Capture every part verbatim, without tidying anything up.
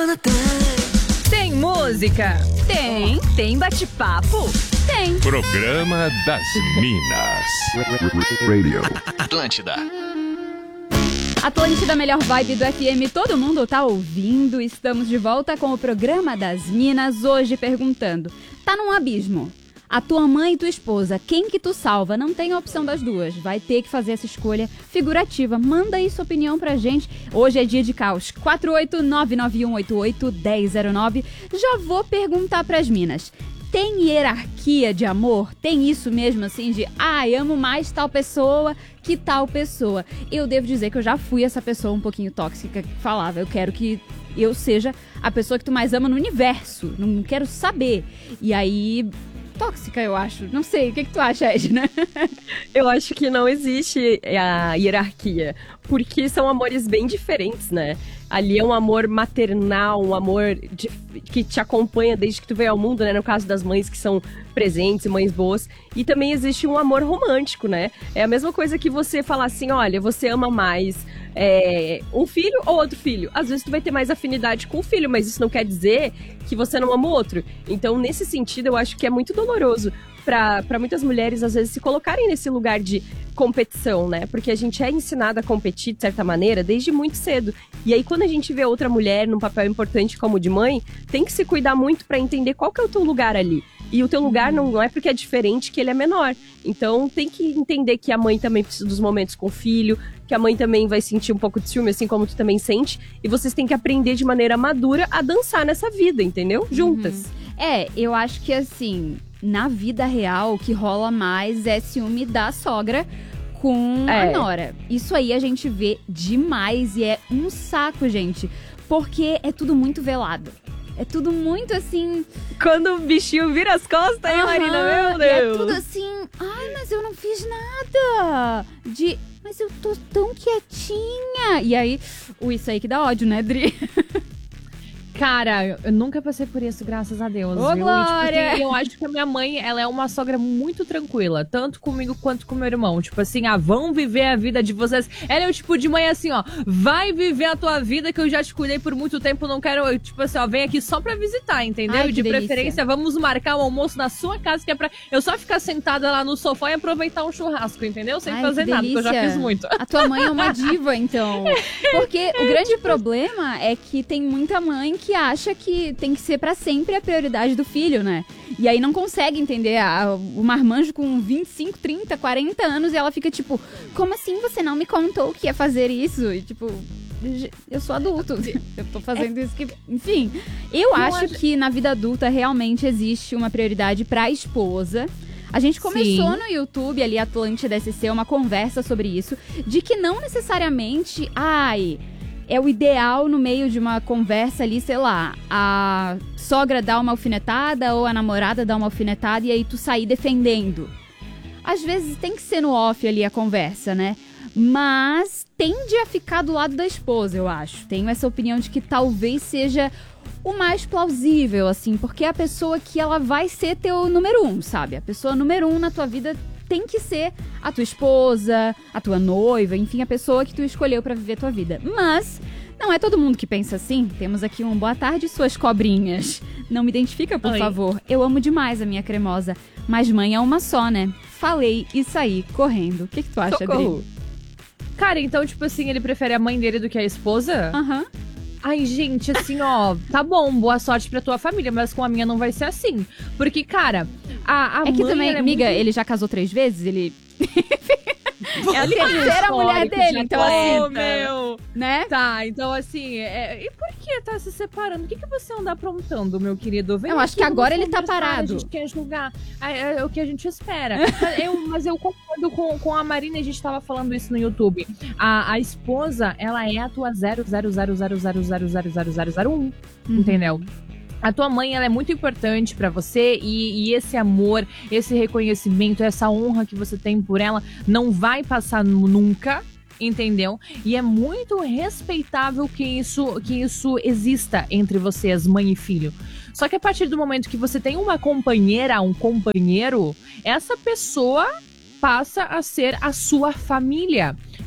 Tem música? Tem. Tem bate-papo? Tem. Programa das Minas. Radio. Atlântida. Atlântida, melhor vibe do F M, todo mundo tá ouvindo. Estamos de volta com o programa das Minas, hoje perguntando: tá num abismo? A tua mãe e tua esposa, quem que tu salva? Não tem a opção das duas, vai ter que fazer essa escolha figurativa. Manda aí sua opinião pra gente. Hoje é dia de caos. quatro oito nove nove um oito oito um zero zero nove. Já vou perguntar pras minas: tem hierarquia de amor? Tem isso mesmo, assim, de ai, ah, amo mais tal pessoa que tal pessoa? Eu devo dizer que eu já fui essa pessoa um pouquinho tóxica que falava, eu quero que eu seja a pessoa que tu mais ama no universo, não quero saber. E aí, tóxica, eu acho. Não sei, o que, que tu acha, Edna? Eu acho que não existe a hierarquia, porque são amores bem diferentes, né? Ali é um amor maternal, um amor de, que te acompanha desde que tu veio ao mundo, né? No caso das mães que são presentes, mães boas. E também existe um amor romântico, né? É a mesma coisa que você falar assim, olha, você ama mais é, um filho ou outro filho. Às vezes tu vai ter mais afinidade com o filho, mas isso não quer dizer que você não ama o outro. Então, nesse sentido, eu acho que é muito doloroso para muitas mulheres, às vezes, se colocarem nesse lugar de competição, né? Porque a gente é ensinada a competir, de certa maneira, desde muito cedo. E aí, quando a gente vê outra mulher num papel importante como o de mãe, tem que se cuidar muito para entender qual que é o teu lugar ali. E o teu lugar não, não é porque é diferente que ele é menor. Então, tem que entender que a mãe também precisa dos momentos com o filho, que a mãe também vai sentir um pouco de ciúme, assim como tu também sente. E vocês têm que aprender de maneira madura a dançar nessa vida, entendeu? Juntas. Uhum. É, eu acho que, assim, na vida real, o que rola mais é ciúme da sogra com é. a nora. Isso aí a gente vê demais e é um saco, gente. Porque é tudo muito velado. É tudo muito assim... Quando o bichinho vira as costas, hein, Marina? Meu Deus! É tudo assim... Ai, mas eu não fiz nada! De... Mas eu tô tão quietinha! E aí... O isso aí que dá ódio, né, Dri? Cara, eu nunca passei por isso, graças a Deus. Ô, viu? Glória! E, tipo, eu acho que a minha mãe, ela é uma sogra muito tranquila, tanto comigo quanto com meu irmão. Tipo assim, ah, vão viver a vida de vocês. Ela é o tipo de mãe assim, ó, vai viver a tua vida que eu já te cuidei por muito tempo, não quero, tipo assim, ó, vem aqui só pra visitar, entendeu? Ai, de delícia. Preferência, vamos marcar um almoço na sua casa, que é pra eu só ficar sentada lá no sofá e aproveitar um churrasco, entendeu? Sem Ai, fazer nada, porque eu já fiz muito. A tua mãe é uma diva, então. Porque o grande problema é que tem muita mãe que acha que tem que ser pra sempre a prioridade do filho, né? E aí não consegue entender a, o marmanjo com vinte e cinco, trinta, quarenta anos e ela fica tipo, como assim você não me contou que ia fazer isso? E tipo, eu sou adulto, eu tô fazendo é. isso que... Enfim, eu não acho que na vida adulta realmente existe uma prioridade pra esposa. A gente começou Sim. no YouTube, ali, Atlântida S C, uma conversa sobre isso, de que não necessariamente, ai... é o ideal no meio de uma conversa ali, sei lá, a sogra dá uma alfinetada ou a namorada dá uma alfinetada e aí tu sair defendendo. Às vezes tem que ser no off ali a conversa, né? Mas tende a ficar do lado da esposa, eu acho. Tenho essa opinião de que talvez seja o mais plausível, assim, porque é a pessoa que ela vai ser teu número um, sabe? A pessoa número um na tua vida tem que ser a tua esposa, a tua noiva, enfim, a pessoa que tu escolheu pra viver tua vida. Mas não é todo mundo que pensa assim. Temos aqui um boa tarde, suas cobrinhas. Não me identifica, por Oi. favor. Eu amo demais a minha cremosa. Mas mãe é uma só, né? Falei e saí correndo. O que, que tu acha, Adri? Cara, então, tipo assim, ele prefere a mãe dele do que a esposa? Aham. Uhum. Ai, gente, assim, ó, tá bom, boa sorte pra tua família, mas com a minha não vai ser assim. Porque, cara, a, a é que mãe... também, é amiga, muito... ele já casou três vezes, ele... É a terceira mulher dele, então assim, oh, meu, né? Tá, então assim, é... e por que tá se separando? O que, que você anda aprontando, meu querido? Vem eu acho que agora ele tá parado. A gente quer julgar, é, é o que a gente espera. mas, eu, mas eu concordo com, com a Marina, a gente tava falando isso no YouTube. A, a esposa, ela é a tua zero zero zero zero zero zero zero zero zero zero um, entendeu? A tua mãe, ela é muito importante pra você e, e esse amor, esse reconhecimento, essa honra que você tem por ela não vai passar nunca, entendeu? E é muito respeitável que isso, que isso exista entre vocês, mãe e filho. Só que a partir do momento que você tem uma companheira, um companheiro, essa pessoa passa a ser a sua família.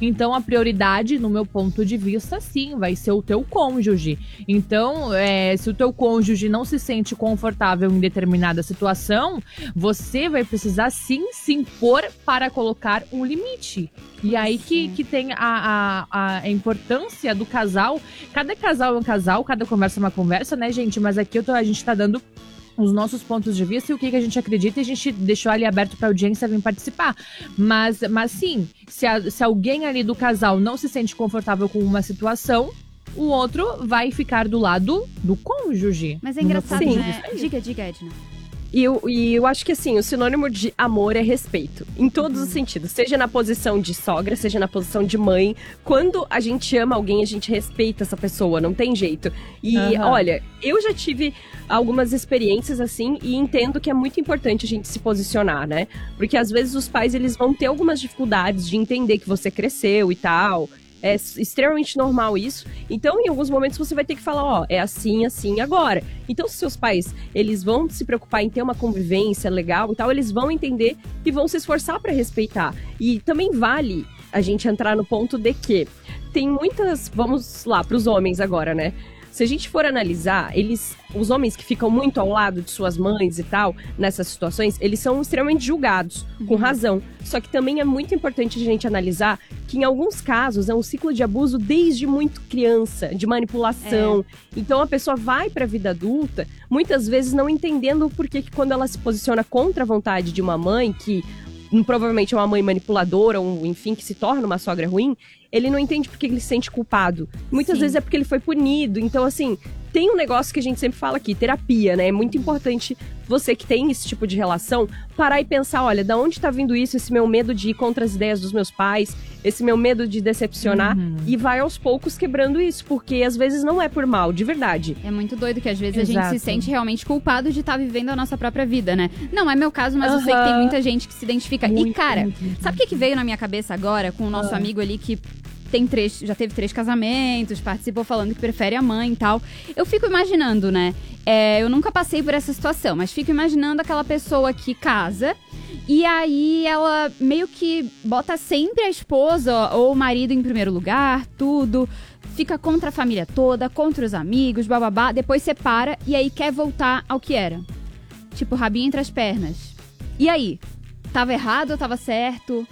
Então a prioridade, no meu ponto de vista, sim, vai ser o teu cônjuge. Então, é, se o teu cônjuge não se sente confortável em determinada situação, você vai precisar sim se impor para colocar um limite. E aí que, que tem a, a, a importância do casal. Cada casal é um casal, cada conversa é uma conversa, né, gente? Mas aqui eu tô, a gente tá dando os nossos pontos de vista e o que, que a gente acredita, e a gente deixou ali aberto pra audiência vir participar. Mas, mas sim, se, a, se alguém ali do casal não se sente confortável com uma situação, o outro vai ficar do lado do cônjuge. Mas é No meu engraçado, ponto de né? vista. Diga, diga, Edna. E eu, e eu acho que, assim, o sinônimo de amor é respeito. Em todos os sentidos. Seja na posição de sogra, seja na posição de mãe. Quando a gente ama alguém, a gente respeita essa pessoa. Não tem jeito. E, Aham. olha, eu já tive algumas experiências, assim, e entendo que é muito importante a gente se posicionar, né? Porque, às vezes, os pais, eles vão ter algumas dificuldades de entender que você cresceu e tal. É extremamente normal isso. Então, em alguns momentos, você vai ter que falar, ó, é assim, assim, agora. Então, se seus pais, eles vão se preocupar em ter uma convivência legal e tal, eles vão entender e vão se esforçar pra respeitar. E também vale a gente entrar no ponto de que tem muitas... Vamos lá, pros homens agora, né? Se a gente for analisar, eles, os homens que ficam muito ao lado de suas mães e tal, nessas situações, eles são extremamente julgados, com razão. Só que também é muito importante a gente analisar que em alguns casos é um ciclo de abuso desde muito criança, de manipulação. Então a pessoa vai pra vida adulta, muitas vezes não entendendo o porquê que quando ela se posiciona contra a vontade de uma mãe, que hum, provavelmente é uma mãe manipuladora, ou enfim, que se torna uma sogra ruim, ele não entende porque ele se sente culpado. Muitas Sim. vezes é porque ele foi punido. Então, assim, tem um negócio que a gente sempre fala aqui, terapia, né? É muito importante você que tem esse tipo de relação, parar e pensar, olha, da onde tá vindo isso, esse meu medo de ir contra as ideias dos meus pais, esse meu medo de decepcionar, Uhum. e vai aos poucos quebrando isso, porque às vezes não é por mal, de verdade. É muito doido que às vezes a Exato. gente se sente realmente culpado de estar vivendo a nossa própria vida, né? Não é meu caso, mas eu sei que Aham. tem muita gente que se identifica. E, Muito, cara, muito, muito. sabe o que, que veio na minha cabeça agora com o nosso Ah. amigo ali que tem três, já teve três casamentos, participou falando que prefere a mãe e tal. Eu fico imaginando, né? É, eu nunca passei por essa situação, mas fico imaginando aquela pessoa que casa e aí ela meio que bota sempre a esposa ou o marido em primeiro lugar, tudo. Fica contra a família toda, contra os amigos, bababá. Depois separa e aí quer voltar ao que era. Tipo, rabinho entre as pernas. E aí? Tava errado ou tava certo?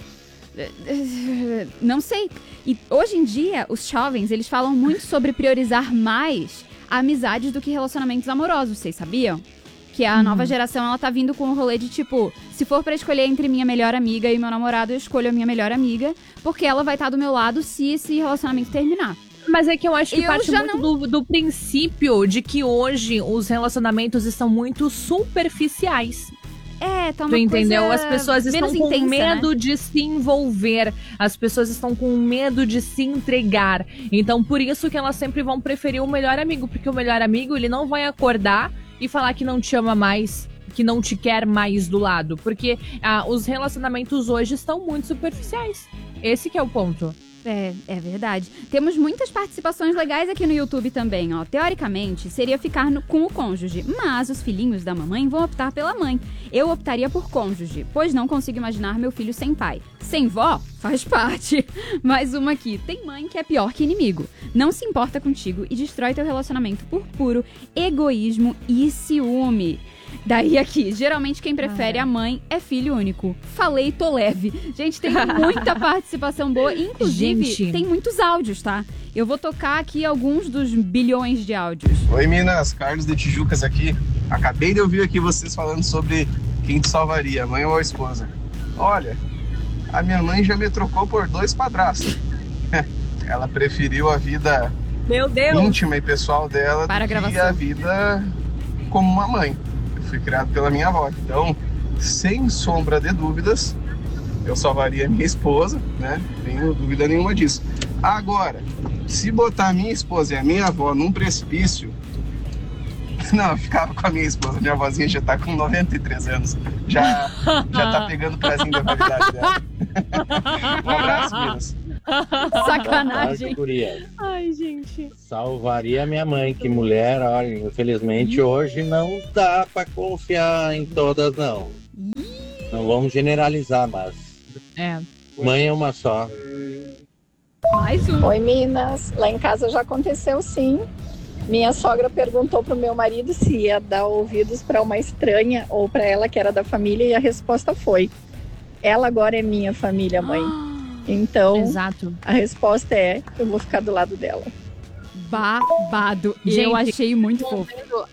Não sei. E hoje em dia, os jovens, eles falam muito sobre priorizar mais amizades do que relacionamentos amorosos, vocês sabiam? Que a nova geração, ela tá vindo com o rolê de tipo, se for pra escolher entre minha melhor amiga e meu namorado, eu escolho a minha melhor amiga, porque ela vai estar do meu lado se esse relacionamento terminar. Mas é que eu acho que Eu parte já muito do, do princípio de que hoje os relacionamentos estão muito superficiais. É, tá uma Tu entendeu? coisa As pessoas estão menos com intensa, medo né? de se envolver. As pessoas estão com medo de se entregar. Então, por isso que elas sempre vão preferir o melhor amigo. Porque o melhor amigo, ele não vai acordar e falar que não te ama mais, que não te quer mais do lado. Porque ah, os relacionamentos hoje estão muito superficiais. Esse que é o ponto. É, é verdade. Temos muitas participações legais aqui no YouTube também, ó. Teoricamente, seria ficar no- com o cônjuge, mas os filhinhos da mamãe vão optar pela mãe. Eu optaria por cônjuge, pois não consigo imaginar meu filho sem pai. Sem vó? Faz parte. Mais uma aqui. Tem mãe que é pior que inimigo. Não se importa contigo e destrói teu relacionamento por puro egoísmo e ciúme. Daí aqui, geralmente quem prefere a mãe é filho único. Falei, tô leve. Gente, tem muita participação boa. Inclusive, Gente. tem muitos áudios, tá? Eu vou tocar aqui alguns dos bilhões de áudios. Oi, Minas, Carlos de Tijucas aqui. Acabei de ouvir aqui vocês falando sobre quem te salvaria, a mãe ou a esposa. Olha, a minha mãe já me trocou por dois padrastos. Ela preferiu a vida Meu Deus! íntima e pessoal dela Para a do que gravação. a vida como uma mãe. Eu fui criado pela minha avó, então, sem sombra de dúvidas, eu salvaria a minha esposa, né? Não tenho dúvida nenhuma disso. Agora, se botar a minha esposa e a minha avó num precipício, não, eu ficava com a minha esposa. Minha avózinha já tá com noventa e três anos. Já, já tá pegando o pezinho da validade dela. Um abraço, Minas. Sacanagem. Guria. Ai, gente. Salvaria minha mãe, que mulher, olha, infelizmente hoje não dá pra confiar em todas, não. Não vamos generalizar, mas É. mãe é uma só. Mais um. Oi, Minas. Lá em casa já aconteceu, sim. Minha sogra perguntou pro meu marido se ia dar ouvidos para uma estranha ou para ela que era da família, e a resposta foi: ela agora é minha família, mãe. Então, Exato. a resposta é: eu vou ficar do lado dela. Babado. Gente, eu achei muito tô fofo. vendo